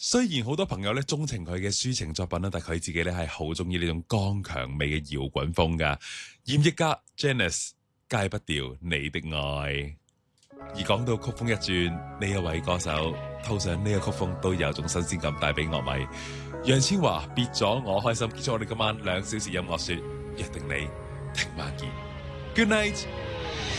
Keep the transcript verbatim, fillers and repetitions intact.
雖然好多朋友咧鍾情佢嘅抒情作品啦，但佢自己咧係好中意呢種剛強味嘅搖滾風噶。嚴藝嘉 Janice 戒不掉你的愛。而講到曲風一轉，呢一位歌手套上呢個曲風都有種新鮮感帶俾樂迷。楊千嬅別咗我開心，結束我哋今晚兩小時音樂說，約定你聽晚見。Good night。